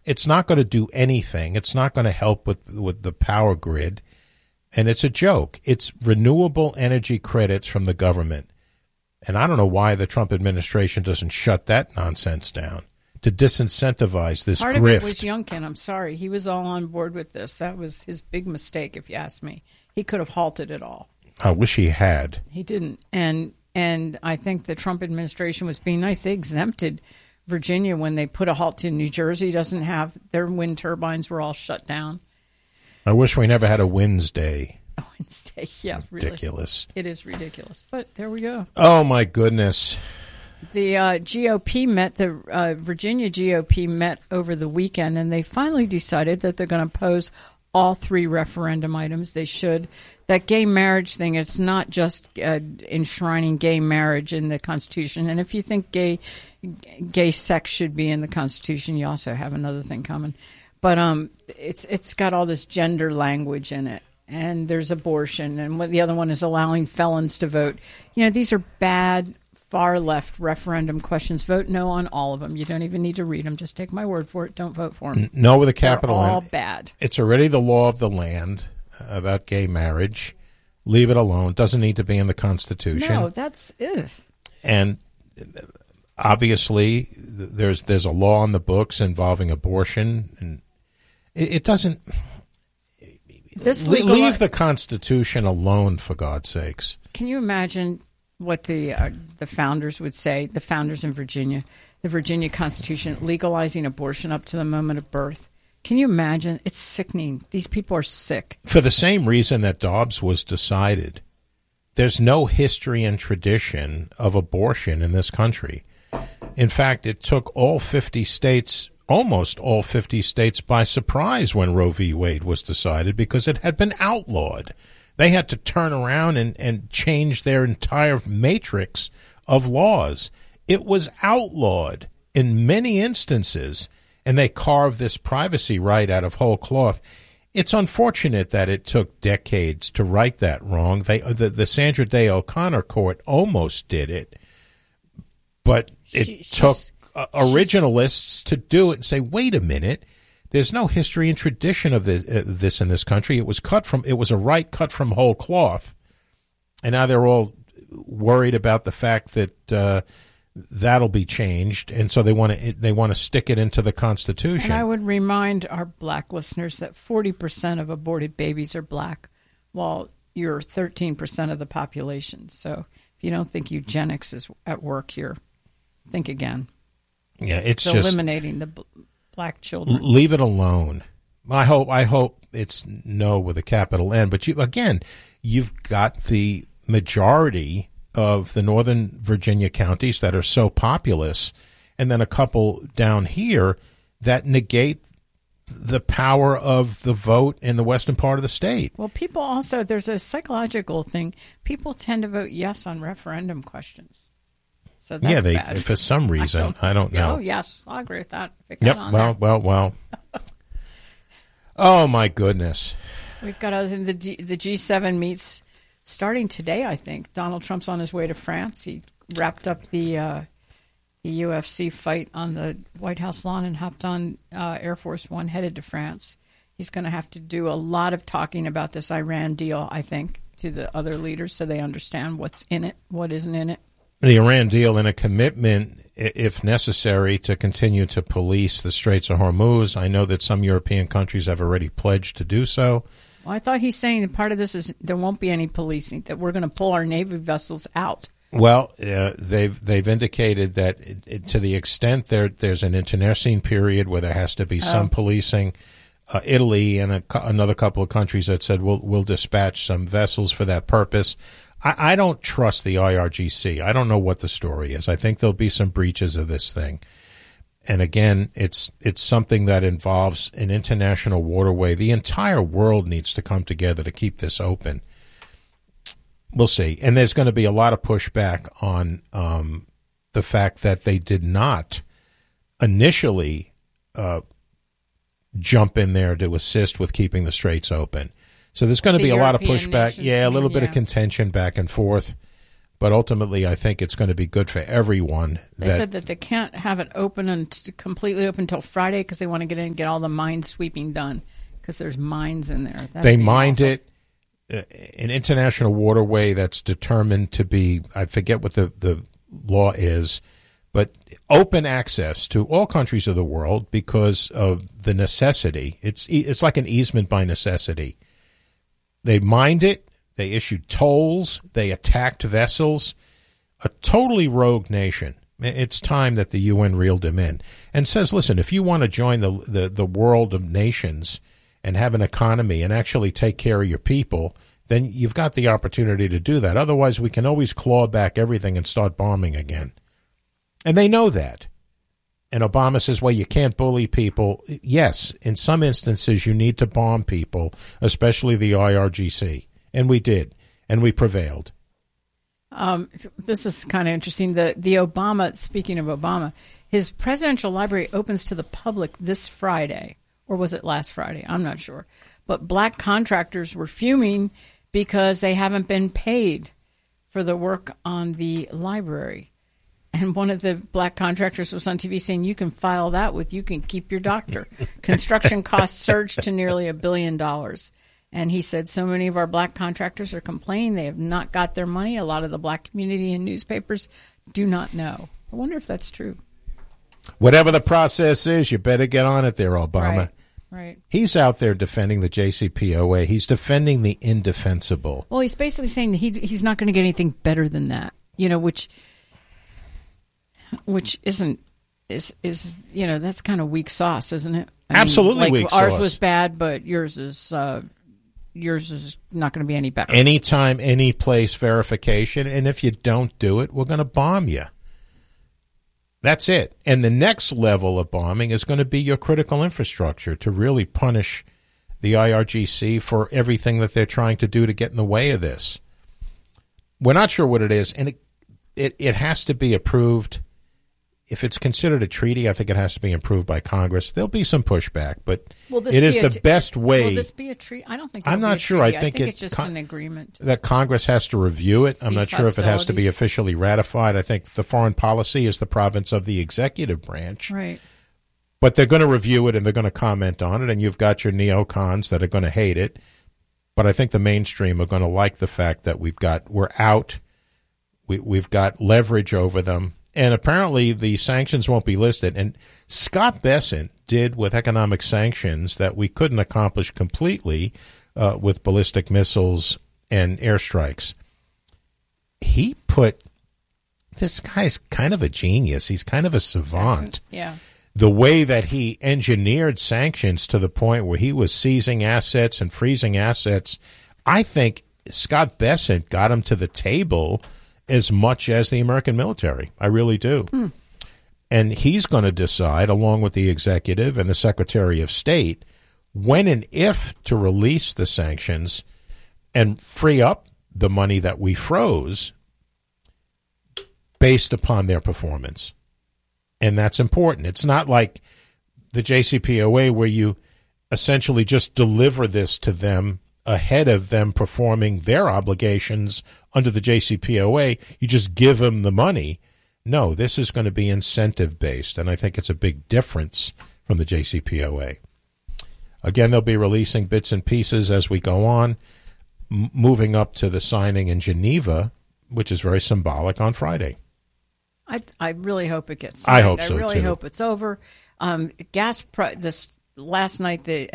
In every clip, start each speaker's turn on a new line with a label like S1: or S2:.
S1: It's not going to do anything. It's not going to help with the power grid. And it's a joke. It's renewable energy credits from the government. And I don't know why the Trump administration doesn't shut that nonsense down to disincentivize this
S2: Part
S1: grift.
S2: of it was Youngkin. I'm sorry. He was all on board with this. That was his big mistake, if you ask me. He could have halted it all.
S1: I wish he had.
S2: He didn't. And I think the Trump administration was being nice. They exempted Virginia when they put a halt to New Jersey. Doesn't have their wind turbines were all shut down.
S1: I wish we never had a Wednesday.
S2: Wednesday, yeah,
S1: ridiculous.
S2: Really. It is ridiculous, but there we go.
S1: Oh my goodness!
S2: The GOP met the Virginia GOP met over the weekend, and they finally decided that they're going to oppose all three referendum items. They should. That gay marriage thing, it's not just enshrining gay marriage in the Constitution. And if you think gay sex should be in the Constitution, you also have another thing coming. But it's got all this gender language in it. And there's abortion. And the other one is allowing felons to vote. You know, these are bad, far-left referendum questions. Vote no on all of them. You don't even need to read them. Just take my word for it. Don't vote for them.
S1: No with a capital N.
S2: They're all bad.
S1: It's already the law of the land about gay marriage. Leave it alone. Doesn't need to be in the Constitution.
S2: No, that's ugh.
S1: And obviously, there's a law on the books involving abortion, and it doesn't. Leave the Constitution alone, for God's sakes.
S2: Can you imagine what the founders would say? The founders in Virginia, the Virginia Constitution, legalizing abortion up to the moment of birth. Can you imagine? It's sickening. These people are sick.
S1: For the same reason that Dobbs was decided, there's no history and tradition of abortion in this country. In fact, it took all 50 states, almost all 50 states, by surprise when Roe v. Wade was decided because it had been outlawed. They had to turn around and change their entire matrix of laws. It was outlawed in many instances, and they carved this privacy right out of whole cloth. It's unfortunate that it took decades to right that wrong. The Sandra Day O'Connor court almost did it, but it took originalists to do it and say, wait a minute, there's no history and tradition of this in this country. It was a right cut from whole cloth, and now they're all worried about the fact that that'll be changed, and so they want to stick it into the Constitution.
S2: And I would remind our black listeners that 40% of aborted babies are black, while you're 13% of the population. So if you don't think eugenics is at work here, think again.
S1: Yeah, it's
S2: just eliminating the black children.
S1: Leave it alone. I hope it's no with a capital N. But you've got the majority of the Northern Virginia counties that are so populous, and then a couple down here that negate the power of the vote in the western part of the state.
S2: Well, people also, there's a psychological thing. People tend to vote yes on referendum questions. So that's bad.
S1: For some reason, I don't know.
S2: Oh, yes, I agree with that.
S1: Well. Oh, my goodness.
S2: We've got the G7 meets starting today, I think. Donald Trump's on his way to France. He wrapped up the UFC fight on the White House lawn and hopped on Air Force One, headed to France. He's going to have to do a lot of talking about this Iran deal, I think, to the other leaders so they understand what's in it, what isn't in it.
S1: The Iran deal and a commitment, if necessary, to continue to police the Straits of Hormuz. I know that some European countries have already pledged to do so.
S2: Well, I thought he's saying that part of this is there won't be any policing, that we're going to pull our Navy vessels out.
S1: Well, they've indicated that to the extent there's an internecine period where there has to be some policing. Italy and another couple of countries that said we'll dispatch some vessels for that purpose. I don't trust the IRGC. I don't know what the story is. I think there'll be some breaches of this thing. And again, it's something that involves an international waterway. The entire world needs to come together to keep this open. We'll see. And there's going to be a lot of pushback on the fact that they did not initially jump in there to assist with keeping the straits open. So there's going to be a lot of pushback. Yeah, a little bit of contention back and forth. But ultimately, I think it's going to be good for everyone.
S2: They said that they can't have it open and completely open until Friday because they want to get in and get all the mine sweeping done because there's mines in there.
S1: They mined it, an international waterway that's determined to be, I forget what the law is, but open access to all countries of the world because of the necessity. It's like an easement by necessity. They mined it. They issued tolls. They attacked vessels. A totally rogue nation. It's time that the UN reeled him in and says, listen, if you want to join the world of nations and have an economy and actually take care of your people, then you've got the opportunity to do that. Otherwise, we can always claw back everything and start bombing again. And they know that. And Obama says, well, you can't bully people. Yes, in some instances, you need to bomb people, especially the IRGC. And we did, and we prevailed.
S2: This is kind of interesting. The Obama, speaking of Obama, his presidential library opens to the public this Friday, or was it last Friday? I'm not sure. But black contractors were fuming because they haven't been paid for the work on the library. And one of the black contractors was on TV saying, you can file that with You Can Keep Your Doctor. Construction costs surged to nearly $1 billion. And he said so many of our black contractors are complaining they have not got their money. A lot of the black community and newspapers do not know. I wonder if that's true.
S1: Whatever the process is, you better get on it there, Obama.
S2: Right.
S1: He's out there defending the JCPOA. He's defending the indefensible.
S2: Well, he's basically saying he's not going to get anything better than that, which isn't that's kind of weak sauce, isn't it?
S1: Absolutely weak sauce.
S2: Ours was bad, but yours is not going to be any better.
S1: Anytime, any place verification, and if you don't do it, we're going to bomb you. That's it. And the next level of bombing is going to be your critical infrastructure to really punish the IRGC for everything that they're trying to do to get in the way of this. We're not sure what it is, and it has to be approved. If it's considered a treaty, I think it has to be approved by Congress. There'll be some pushback, but it is the best way.
S2: Will this be a treaty? I don't think
S1: I'm not sure. I think
S2: it's just an agreement.
S1: That Congress has to review it. I'm not sure if it has to be officially ratified. I think the foreign policy is the province of the executive branch.
S2: Right.
S1: But they're going to review it and they're going to comment on it, and you've got your neocons that are going to hate it. But I think the mainstream are going to like the fact that we're out. We've got leverage over them. And apparently the sanctions won't be listed. And Scott Bessent did with economic sanctions that we couldn't accomplish completely with ballistic missiles and airstrikes. This guy's kind of a genius. He's kind of a savant.
S2: Yeah.
S1: The way that he engineered sanctions to the point where he was seizing assets and freezing assets, I think Scott Bessent got him to the table as much as the American military. I really do. And he's going to decide, along with the executive and the Secretary of State, when and if to release the sanctions and free up the money that we froze based upon their performance. And that's important. It's not like the JCPOA where you essentially just deliver this to them ahead of them performing their obligations under the JCPOA. You just give them the money. No, this is going to be incentive-based, and I think it's a big difference from the JCPOA. Again, they'll be releasing bits and pieces as we go on, moving up to the signing in Geneva, which is very symbolic, on Friday.
S2: I really hope it gets signed.
S1: I hope so, too.
S2: I really hope it's over. This last night, the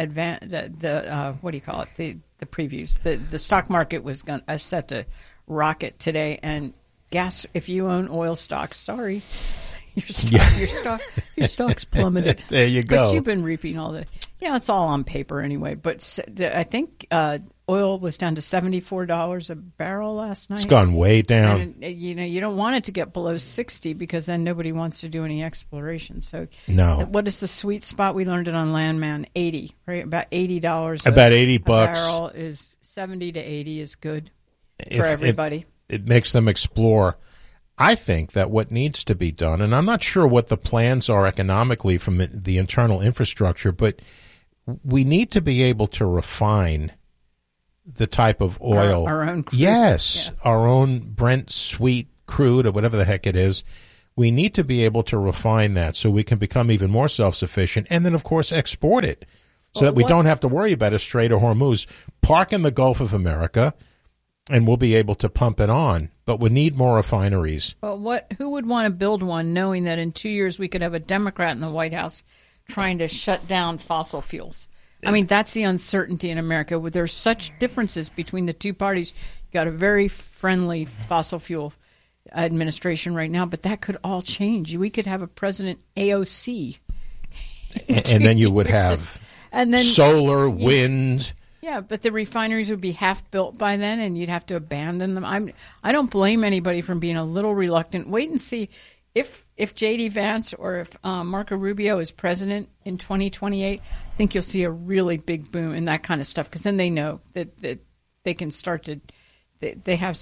S2: previews. The stock market was set to rocket today, and gas. If you own oil stocks, sorry, your stock's plummeted.
S1: There you go.
S2: But you've been reaping all the. Yeah, it's all on paper anyway. But I think oil was down to $74 a barrel last night.
S1: It's gone way down.
S2: And, you don't want it to get below 60 because then nobody wants to do any exploration. So,
S1: no.
S2: What is the sweet spot? We learned it on Landman. 80, right? About $80.
S1: About $80
S2: a barrel is 70 to 80 is good for everybody.
S1: It makes them explore. I think that what needs to be done, and I'm not sure what the plans are economically from the internal infrastructure, but we need to be able to refine the type of oil.
S2: Our own crude.
S1: Yes, our own Brent sweet crude or whatever the heck it is. We need to be able to refine that so we can become even more self-sufficient and then, of course, export it so that we don't have to worry about a Strait of Hormuz. Park in the Gulf of America, and we'll be able to pump it on. But we need more refineries.
S2: Well, who would want to build one knowing that in 2 years we could have a Democrat in the White House trying to shut down fossil fuels? I mean, that's the uncertainty in America. There's such differences between the two parties. You've got a very friendly fossil fuel administration right now, but that could all change. We could have a president AOC.
S1: And then you would have solar, wind.
S2: Yeah, but the refineries would be half built by then, and you'd have to abandon them. I don't blame anybody from being a little reluctant. Wait and see if J.D. Vance or if Marco Rubio is president in 2028. I think you'll see a really big boom in that kind of stuff because then they know that they can start to. They have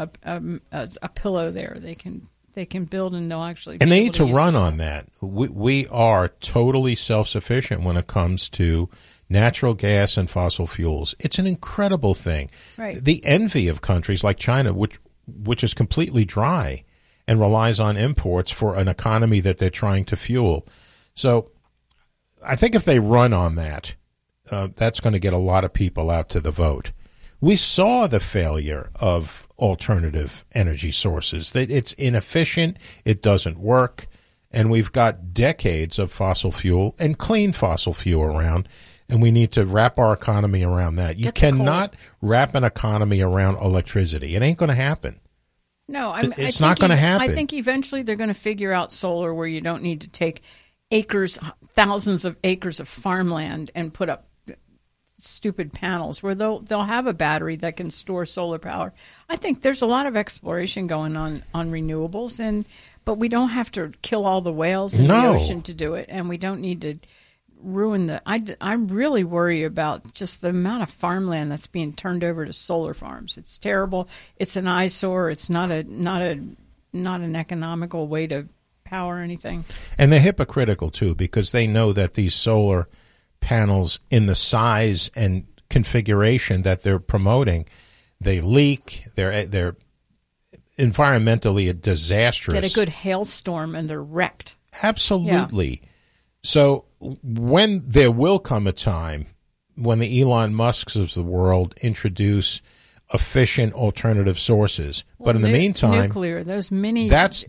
S2: a pillow there. They can build, and they'll actually.
S1: And they need to run on that. We are totally self-sufficient when it comes to natural gas and fossil fuels. It's an incredible thing.
S2: Right.
S1: The envy of countries like China, which is completely dry and relies on imports for an economy that they're trying to fuel. So I think if they run on that, that's going to get a lot of people out to the vote. We saw the failure of alternative energy sources. It's inefficient, it doesn't work, and we've got decades of fossil fuel and clean fossil fuel around, and we need to wrap our economy around that. You cannot wrap an economy around electricity. It ain't going to happen.
S2: No,
S1: it's not going to happen.
S2: I think eventually they're going to figure out solar where you don't need to take acres, thousands of acres of farmland and put up stupid panels where they'll have a battery that can store solar power. I think there's a lot of exploration going on renewables, but we don't have to kill all the whales in the ocean to do it, and we don't need to ruin the. I'm really worried about just the amount of farmland that's being turned over to solar farms. It's terrible. It's an eyesore. It's not an economical way to power anything.
S1: And they're hypocritical too because they know that these solar panels in the size and configuration that they're promoting, they leak. They're environmentally disastrous.
S2: Get a good hailstorm and they're wrecked.
S1: Absolutely. Yeah. So when there will come a time when the Elon Musks of the world introduce efficient alternative sources, but in the meantime,
S2: nuclear. Those mini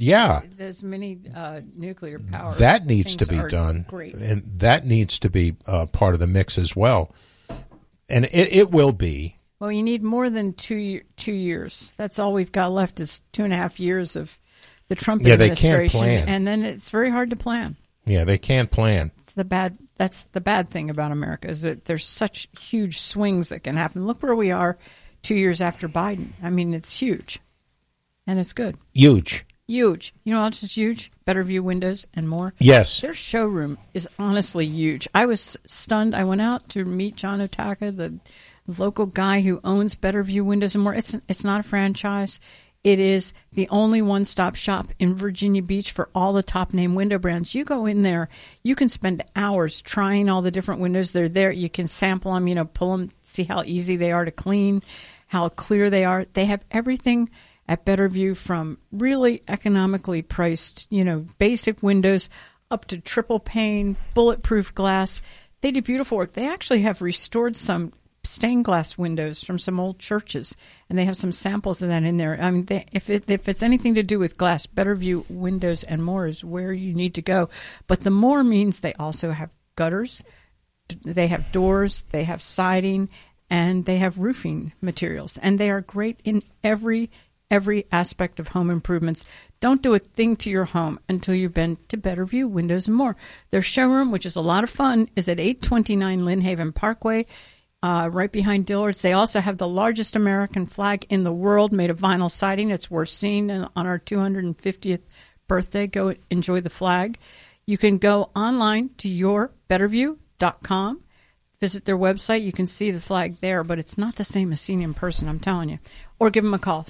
S2: nuclear power
S1: that needs to be done,
S2: great.
S1: And that needs to be part of the mix as well. And it will be.
S2: Well, you need more than 2 years. That's all we've got left is 2.5 years of the Trump administration.
S1: They can't plan,
S2: and then it's very hard to plan.
S1: Yeah, they can't plan.
S2: That's the bad thing about America is that there's such huge swings that can happen. Look where we are 2 years after Biden. I mean, it's huge, and it's good.
S1: Huge.
S2: You know what else is huge? Better View Windows and more.
S1: Yes.
S2: Their showroom is honestly huge. I was stunned. I went out to meet John Otaka, the local guy who owns Better View Windows and more. It's not a franchise. It is the only one-stop shop in Virginia Beach for all the top-name window brands. You go in there, you can spend hours trying all the different windows. They're there. You can sample them, pull them, see how easy they are to clean, how clear they are. They have everything at Better View from really economically priced, basic windows up to triple pane, bulletproof glass. They do beautiful work. They actually have restored some stained glass windows from some old churches, and they have some samples of that in there. I mean, if it's anything to do with glass, Better View Windows and more is where you need to go. But the more means they also have gutters, they have doors, they have siding, and they have roofing materials, and they are great in every aspect of home improvements. Don't do a thing to your home until you've been to Better View Windows and more. Their showroom, which is a lot of fun, is at 829 Lynn Haven Parkway, right behind Dillard's. They also have the largest American flag in the world made of vinyl siding. It's worth seeing on our 250th birthday. Go enjoy the flag. You can go online to yourbetterview.com. Visit their website. You can see the flag there, but it's not the same as seeing it in person, I'm telling you. Or give them a call,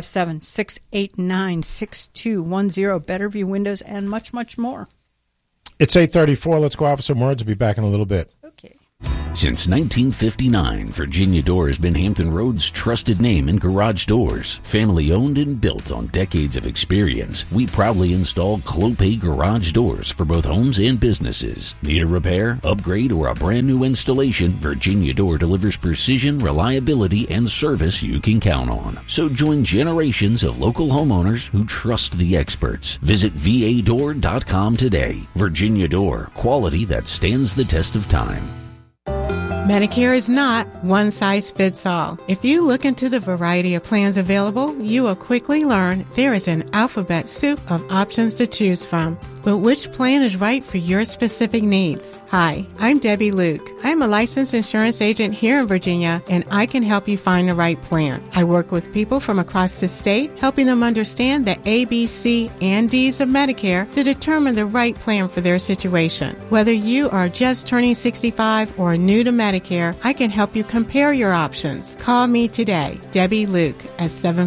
S2: 757-689-6210, Better View Windows, and much, much more.
S1: It's 8:34. Let's go out for some words. We'll be back in a little bit.
S2: Okay.
S3: Since 1959, Virginia Door has been Hampton Roads' trusted name in garage doors. Family owned and built on decades of experience, we proudly install Clopay garage doors for both homes and businesses. Need a repair, upgrade, or a brand new installation? Virginia Door delivers precision, reliability, and service you can count on. So join generations of local homeowners who trust the experts. Visit vadoor.com today. Virginia Door, quality that stands the test of time.
S4: Medicare is not one size fits all. If you look into the variety of plans available, you will quickly learn there is an alphabet soup of options to choose from. But which plan is right for your specific needs? Hi, I'm Debbie Luke. I'm a licensed insurance agent here in Virginia, and I can help you find the right plan. I work with people from across the state, helping them understand the A, B, C, and D's of Medicare to determine the right plan for their situation. Whether you are just turning 65 or new to Medicare, I can help you compare your options. Call me today, Debbie Luke, at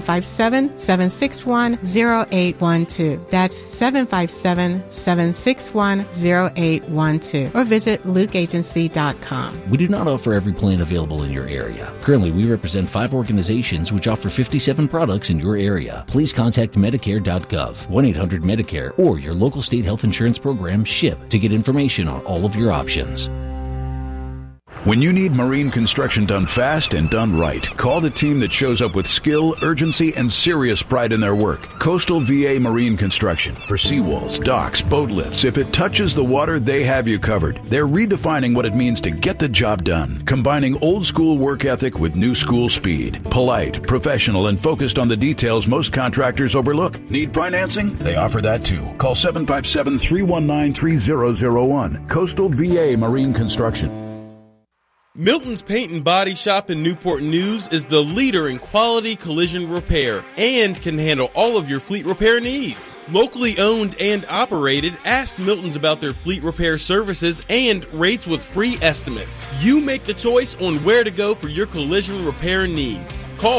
S4: 757-761-0812. That's 757-761-0812. Or visit lukeagency.com.
S3: We do not offer every plan available in your area. Currently, we represent 5 organizations which offer 57 products in your area. Please contact Medicare.gov, 1-800-MEDICARE, or your local state health insurance program, SHIP, to get information on all of your options.
S5: When you need marine construction done fast and done right, call the team that shows up with skill, urgency, and serious pride in their work. Coastal VA Marine Construction. For seawalls, docks, boat lifts, if it touches the water, they have you covered. They're redefining what it means to get the job done, combining old school work ethic with new school speed. Polite, professional, and focused on the details most contractors overlook. Need financing? They offer that too. Call 757-319-3001. Coastal VA Marine Construction.
S6: Milton's Paint and Body Shop in Newport News is the leader in quality collision repair and can handle all of your fleet repair needs. Locally owned and operated, ask Milton's about their fleet repair services and rates with free estimates. You make the choice on where to go for your collision repair needs. Call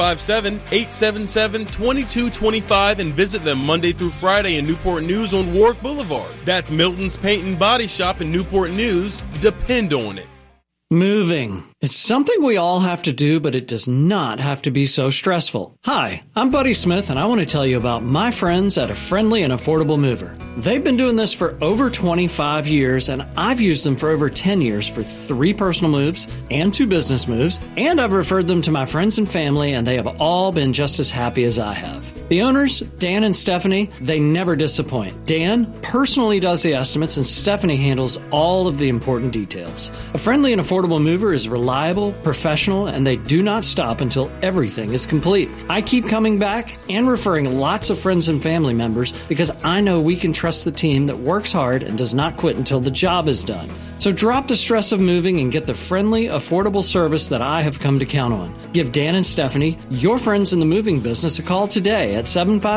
S6: 757-877-2225 and visit them Monday through Friday in Newport News on Warwick Boulevard. That's Milton's Paint and Body Shop in Newport News. Depend on it.
S7: Moving. It's something we all have to do, but it does not have to be so stressful. Hi, I'm Buddy Smith, and I want to tell you about my friends at A Friendly and Affordable Mover. They've been doing this for over 25 years, and I've used them for over 10 years for 3 personal moves and 2 business moves, and I've referred them to my friends and family, and they have all been just as happy as I have. The owners, Dan and Stephanie, they never disappoint. Dan personally does the estimates, and Stephanie handles all of the important details. A Friendly and Affordable Mover is reliable, professional, and they do not stop until everything is complete. I keep coming back and referring lots of friends and family members because I know we can trust the team that works hard and does not quit until the job is done. So drop the stress of moving and get the friendly, affordable service that I have come to count on. Give Dan and Stephanie, your friends in the moving business, a call today at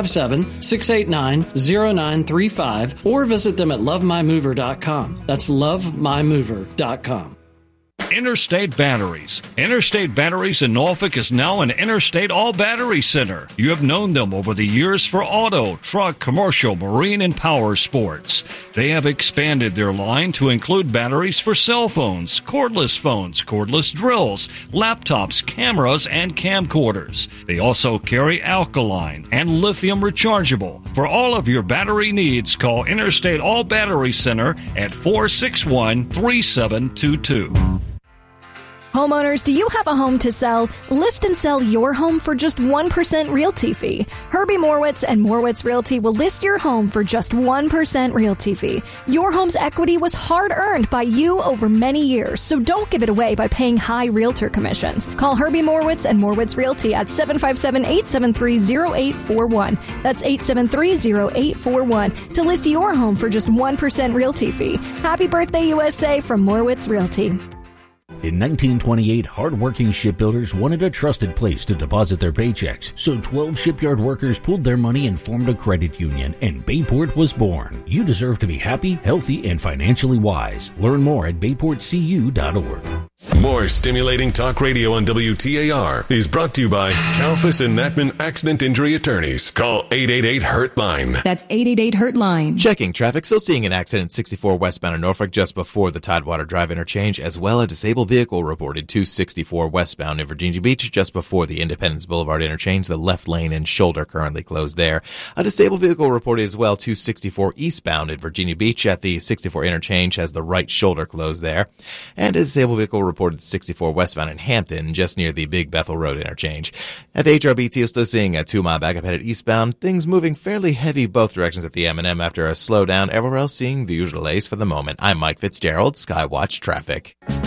S7: 757-689-0935 or visit them at lovemymover.com. That's lovemymover.com.
S8: Interstate Batteries. Interstate Batteries in Norfolk is now an Interstate All Battery Center. You have known them over the years for auto, truck, commercial, marine, and power sports. They have expanded their line to include batteries for cell phones, cordless drills, laptops, cameras, and camcorders. They also carry alkaline and lithium rechargeable. For all of your battery needs, call Interstate All Battery Center at 461-3722.
S9: Homeowners, do you have a home to sell? List and sell your home for just 1% realty fee. Herbie Morwitz and Morwitz Realty will list your home for just 1% realty fee. Your home's equity was hard-earned by you over many years, so don't give it away by paying high realtor commissions. Call Herbie Morwitz and Morwitz Realty at 757-873-0841. That's 873-0841 to list your home for just 1% realty fee. Happy birthday, USA, from Morwitz Realty.
S3: In 1928, hard-working shipbuilders wanted a trusted place to deposit their paychecks, so 12 shipyard workers pooled their money and formed a credit union, and Bayport was born. You deserve to be happy, healthy, and financially wise. Learn more at bayportcu.org.
S10: More stimulating talk radio on WTAR is brought to you by Kalfas and Natman Accident Injury Attorneys. Call 888-HURT-LINE.
S11: That's 888-HURT-LINE.
S12: Checking traffic. Still seeing an accident 64 westbound in Norfolk just before the Tidewater Drive interchange, as well a disabled vehicle reported 264 westbound in Virginia Beach just before the Independence Boulevard interchange. The left lane and shoulder currently closed there. A disabled vehicle reported as well 264 eastbound in Virginia Beach at the 64 interchange, has the right shoulder closed there. And a disabled vehicle reported 64 westbound in Hampton, just near the Big Bethel Road interchange. At the HRBT, still seeing a 2-mile backup headed eastbound. Things moving fairly heavy both directions at the M&M after a slowdown. Everywhere else seeing the usual delays for the moment. I'm Mike Fitzgerald, Skywatch Traffic.